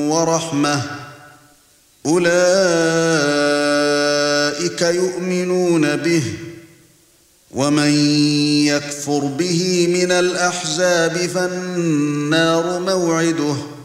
وَرَحْمَةٌ أُولَئِكَ يُؤْمِنُونَ بِهِ وَمَن يَكْفُرْ بِهِ مِنَ الْأَحْزَابِ فَالنَّارُ مَوْعِدُهُ